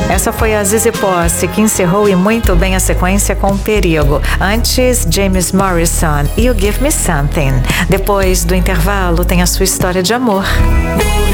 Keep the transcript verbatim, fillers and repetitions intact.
Essa foi a Zizi Posse, que encerrou e muito bem a sequência com Perigo. Antes, James Morrison, You Give Me Something. Depois do intervalo, tem a sua história de amor.